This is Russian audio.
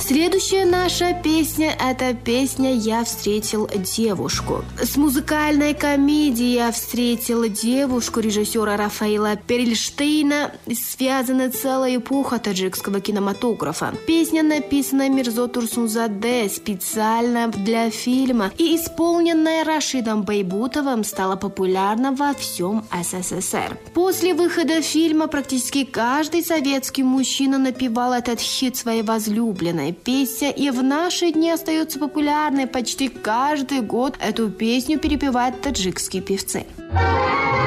Следующая наша песня – это песня «Я встретил девушку». С музыкальной комедией «Я встретил девушку» режиссера Рафаэла Перельштейна связана целая эпоха таджикского кинематографа. Песня написана Мирзо Турсунзаде специально для фильма и исполненная Рашидом Байбутовым стала популярна во всем СССР. После выхода фильма практически каждый советский мужчина напевал этот хит своей возлюбленной. Песня и в наши дни остается популярной. Почти каждый год эту песню перепевают таджикские певцы.